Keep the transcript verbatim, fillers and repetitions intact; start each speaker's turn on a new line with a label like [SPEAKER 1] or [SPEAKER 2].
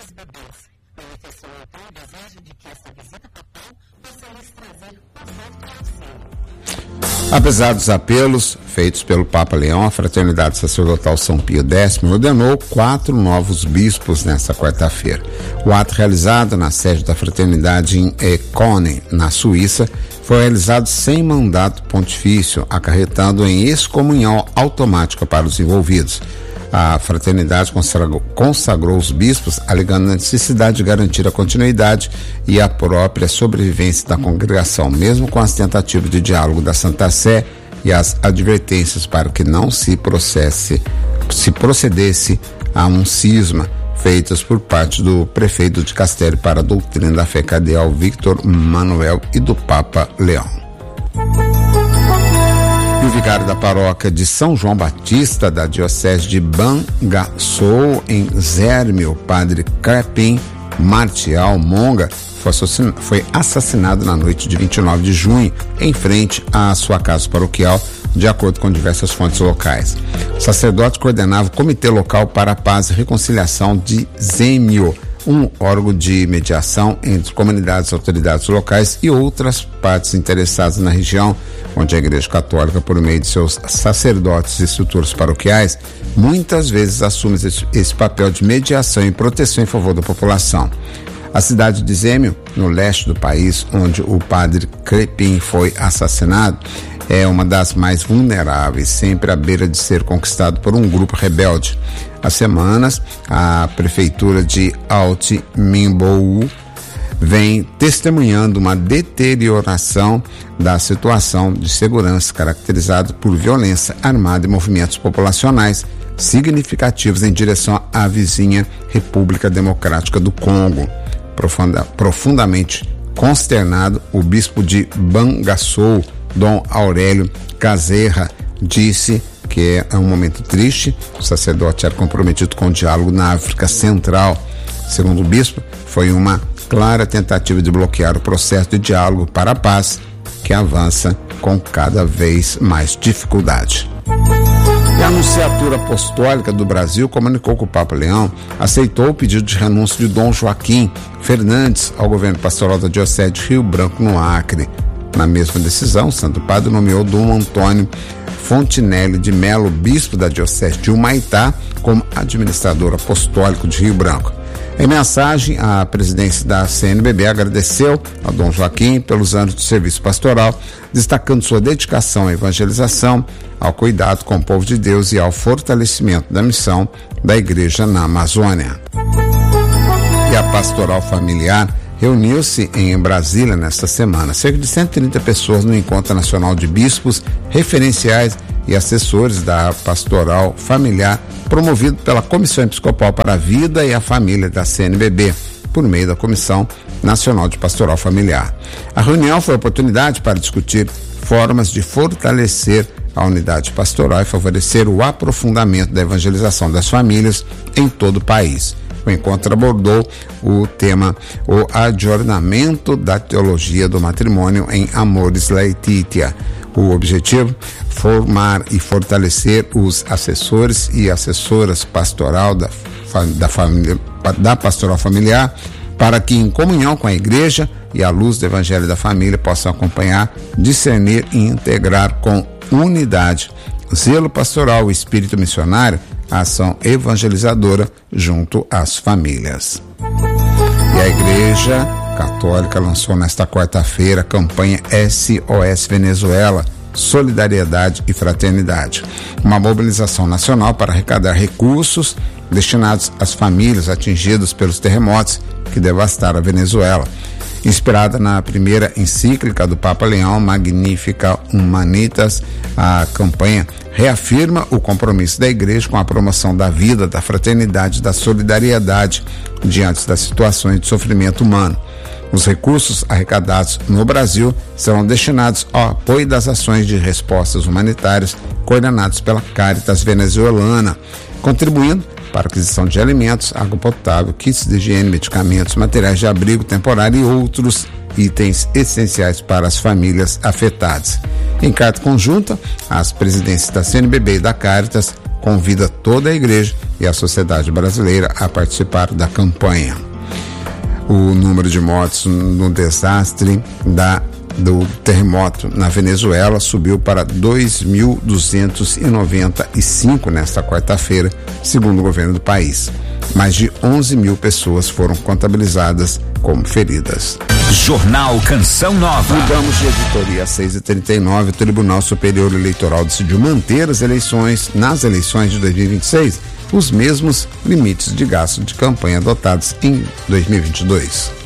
[SPEAKER 1] dos bebês. Manifestou então o desejo de que essa visita papal possa lhes trazer conforto e auxílio.
[SPEAKER 2] Apesar dos apelos feitos pelo Papa Leão, a Fraternidade Sacerdotal São Pio X ordenou quatro novos bispos nesta quarta-feira. O ato realizado na sede da Fraternidade em Econe, na Suíça, foi realizado sem mandato pontifício, acarretando em excomunhão automática para os envolvidos. A fraternidade consagrou, consagrou os bispos, alegando a necessidade de garantir a continuidade e a própria sobrevivência da congregação, mesmo com as tentativas de diálogo da Santa Sé e as advertências para que não se processe, se procedesse a um cisma feitas por parte do prefeito de Castelo para a doutrina da fé, cardeal Victor Manuel, e do Papa Leão. E o vigário da paróquia de São João Batista, da diocese de Bangassou, em Zérmio, padre Crepin Martial Monga, foi assassinado, foi assassinado na noite de vinte e nove de junho, em frente à sua casa paroquial, de acordo com diversas fontes locais. O sacerdote coordenava o Comitê Local para a Paz e Reconciliação de Zémio, um órgão de mediação entre comunidades, autoridades locais e outras partes interessadas na região, onde a Igreja Católica, por meio de seus sacerdotes e estruturas paroquiais, muitas vezes assume esse, esse papel de mediação e proteção em favor da população. A cidade de Zémio, no leste do país, onde o padre Crepin foi assassinado, é uma das mais vulneráveis, sempre à beira de ser conquistado por um grupo rebelde. Há semanas, a prefeitura de Alt-Minbou vem testemunhando uma deterioração da situação de segurança caracterizada por violência armada e movimentos populacionais significativos em direção à vizinha República Democrática do Congo. Profunda, profundamente consternado, o bispo de Bangassou, Dom Aurélio Caserra, disse que é um momento triste. O sacerdote era comprometido com o diálogo na África Central. Segundo o bispo, foi uma clara tentativa de bloquear o processo de diálogo para a paz, que avança com cada vez mais dificuldade. E a Anunciatura Apostólica do Brasil comunicou que o Papa Leão aceitou o pedido de renúncia de Dom Joaquim Fernandes ao governo pastoral da Diocese de Rio Branco, no Acre. Na mesma decisão, o Santo Padre nomeou Dom Antônio Fontinelli de Melo, bispo da Diocese de Humaitá, como administrador apostólico de Rio Branco. Em mensagem, a presidência da C N B B agradeceu a Dom Joaquim pelos anos de serviço pastoral, destacando sua dedicação à evangelização, ao cuidado com o povo de Deus e ao fortalecimento da missão da Igreja na Amazônia. E a Pastoral Familiar reuniu-se em Brasília nesta semana. Cerca de cento e trinta pessoas no Encontro Nacional de Bispos, referenciais e assessores da Pastoral Familiar, promovido pela Comissão Episcopal para a Vida e a Família da C N B B, por meio da Comissão Nacional de Pastoral Familiar. A reunião foi oportunidade para discutir formas de fortalecer a unidade pastoral e favorecer o aprofundamento da evangelização das famílias em todo o país. O encontro abordou o tema o adornamento da teologia do matrimônio em Amoris Laetitia. O objetivo, formar e fortalecer os assessores e assessoras pastoral da, da, família, da pastoral familiar, para que, em comunhão com a Igreja e à luz do Evangelho da Família, possam acompanhar, discernir e integrar com unidade, zelo pastoral e espírito missionário, a ação evangelizadora junto às famílias. E a Igreja Católica lançou nesta quarta-feira a campanha S O S Venezuela, Solidariedade e Fraternidade, uma mobilização nacional para arrecadar recursos destinados às famílias atingidas pelos terremotos que devastaram a Venezuela. Inspirada na primeira encíclica do Papa Leão, Magnificat Humanitas, a campanha reafirma o compromisso da Igreja com a promoção da vida, da fraternidade e da solidariedade diante das situações de sofrimento humano. Os recursos arrecadados no Brasil serão destinados ao apoio das ações de respostas humanitárias coordenadas pela Caritas Venezuelana, contribuindo para a aquisição de alimentos, água potável, kits de higiene, medicamentos, materiais de abrigo temporário e outros itens essenciais para as famílias afetadas. Em carta conjunta, as presidências da C N B B e da Caritas convida toda a igreja e a sociedade brasileira a participar da campanha. O número de mortes no desastre da, do terremoto na Venezuela subiu para dois mil duzentos e noventa e cinco nesta quarta-feira, segundo o governo do país. Mais de onze mil pessoas foram contabilizadas como feridas.
[SPEAKER 3] Jornal Canção Nova.
[SPEAKER 2] Mudamos de editoria às seis e trinta e nove. O Tribunal Superior Eleitoral decidiu manter as eleições, nas eleições de dois mil e vinte e seis, os mesmos limites de gasto de campanha adotados em dois mil e vinte e dois.